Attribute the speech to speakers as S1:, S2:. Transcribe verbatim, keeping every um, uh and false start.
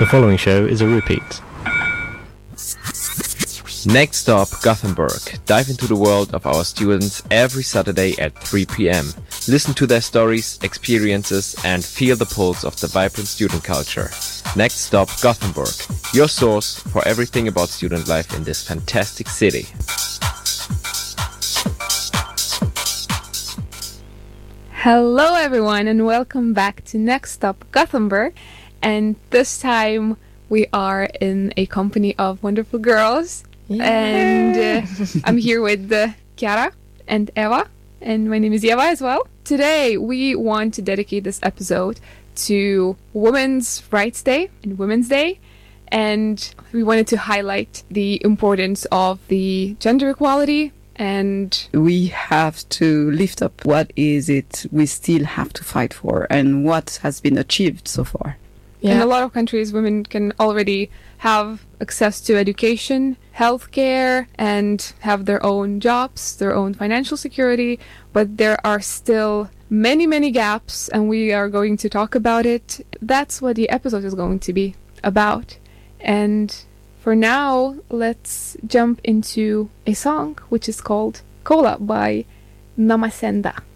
S1: The following show is a repeat.
S2: Next stop, Gothenburg. Dive into the world of our students every Saturday at three p.m. Listen to their stories, experiences, and feel the pulse of the vibrant student culture. Next stop, Gothenburg. Your source for everything about student life in this fantastic city.
S3: Hello everyone and welcome back to Next Stop Gothenburg, and this time we are in a company of wonderful girls. Yay. And uh, I'm here with uh, Chiara and Eva, and my name is Eva as well. Today we want to dedicate this episode to Women's Rights Day and Women's Day, and we wanted to highlight the importance of the gender equality. And
S4: we have to lift up what is it we still have to fight for and what has been achieved so far.
S3: Yeah. In a lot of countries, women can already have access to education, healthcare, and have their own jobs, their own financial security. But there are still many, many gaps, and we are going to talk about it. That's what the episode is going to be about. And for now, let's jump into a song which is called Cola by Namasenda.